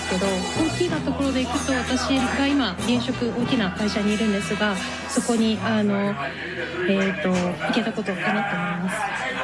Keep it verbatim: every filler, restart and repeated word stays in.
ですけど、大きなところでいくと、私が今現職大きな会社にいるんですが、そこにあの、えー、と行けたことかなと思います。